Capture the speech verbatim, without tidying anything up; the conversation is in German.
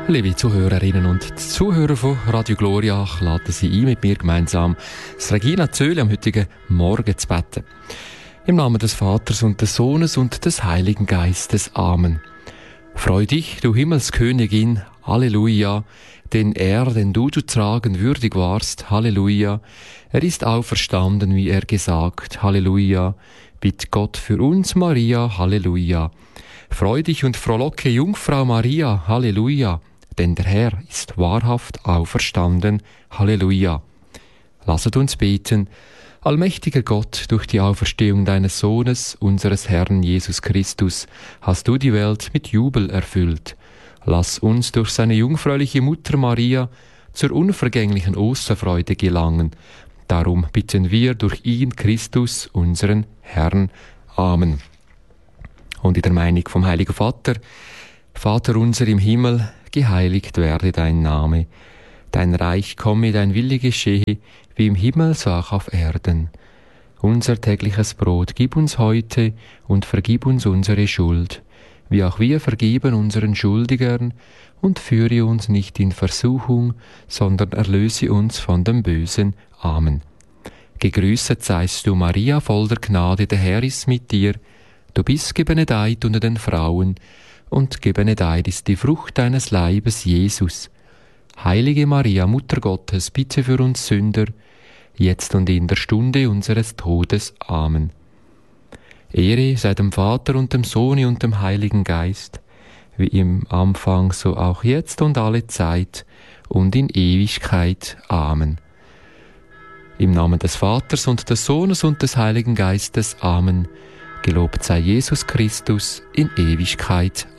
Liebe Zuhörerinnen und Zuhörer von Radio Gloria, laden Sie ein, mit mir gemeinsam das Regina Zöli am heutigen Morgen zu beten. Im Namen des Vaters und des Sohnes und des Heiligen Geistes. Amen. Freu dich, du Himmelskönigin, Halleluja, denn er, den du zu tragen würdig warst, Halleluja, er ist auferstanden, wie er gesagt, Halleluja, bitt Gott für uns, Maria, Halleluja. Freu dich und frohlocke, Jungfrau Maria, Halleluja, denn der Herr ist wahrhaft auferstanden, Halleluja. Lasset uns beten. Allmächtiger Gott, durch die Auferstehung deines Sohnes, unseres Herrn Jesus Christus, hast du die Welt mit Jubel erfüllt. Lass uns durch seine jungfräuliche Mutter Maria zur unvergänglichen Osterfreude gelangen. Darum bitten wir durch ihn Christus, unseren Herrn. Amen. Und in der Meinung vom Heiligen Vater: Vater unser im Himmel, geheiligt werde dein Name. Dein Reich komme, dein Wille geschehe, wie im Himmel so auch auf Erden. Unser tägliches Brot gib uns heute und vergib uns unsere Schuld, wie auch wir vergeben unseren Schuldigern, und führe uns nicht in Versuchung, sondern erlöse uns von dem Bösen. Amen. Gegrüßet seist du, Maria, voll der Gnade, der Herr ist mit dir. Du bist gebenedeit unter den Frauen, und gebenedeit ist die Frucht deines Leibes, Jesus. Heilige Maria, Mutter Gottes, bitte für uns Sünder, jetzt und in der Stunde unseres Todes. Amen. Ehre sei dem Vater und dem Sohn und dem Heiligen Geist, wie im Anfang, so auch jetzt und alle Zeit und in Ewigkeit. Amen. Im Namen des Vaters und des Sohnes und des Heiligen Geistes. Amen. Gelobt sei Jesus Christus in Ewigkeit.